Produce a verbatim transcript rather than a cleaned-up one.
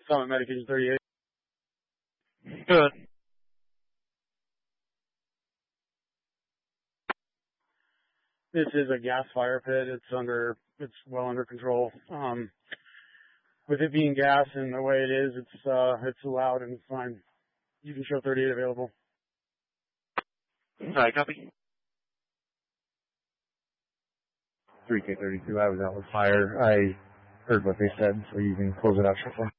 Summit Medication thirty-eight. Good. This is a gas fire pit. It's under, it's well under control. Um, with it being gas and the way it is, it's, uh, it's loud and it's fine. You can show thirty-eight available. Alright, copy. three K thirty-two, I was out with fire. I heard what they said, so you can close it out shortly.